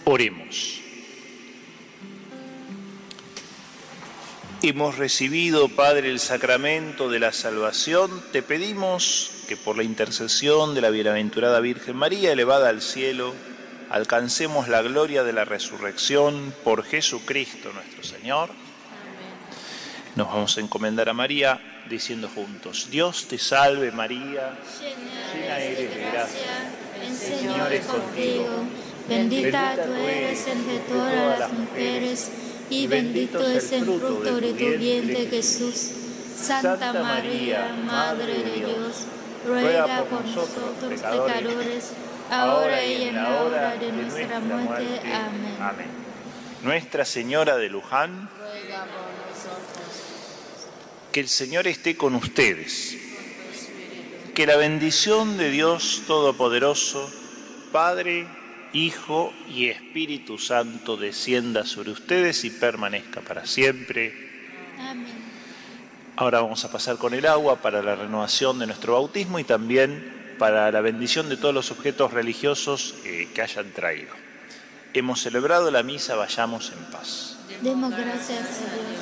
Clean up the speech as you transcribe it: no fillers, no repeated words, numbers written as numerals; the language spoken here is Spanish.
Oremos. Hemos recibido, Padre, el sacramento de la salvación. Te pedimos que por la intercesión de la bienaventurada Virgen María, elevada al cielo, alcancemos la gloria de la resurrección por Jesucristo nuestro Señor. Amén. Nos vamos a encomendar a María diciendo juntos: Dios te salve María, llena eres de gracia, el Señor es contigo. Bendita tú eres entre todas las mujeres, y bendito es el fruto de tu vientre, Jesús. Santa María, Madre de Dios, ruega por nosotros pecadores, ahora y en la hora de nuestra muerte. Amén. Amén. Nuestra Señora de Luján, ruega por nosotros. Que el Señor esté con ustedes. Que la bendición de Dios Todopoderoso, Padre, Hijo y Espíritu Santo descienda sobre ustedes y permanezca para siempre. Amén. Ahora vamos a pasar con el agua para la renovación de nuestro bautismo y también para la bendición de todos los objetos religiosos que hayan traído. Hemos celebrado la misa, vayamos en paz. Demos gracias a Dios.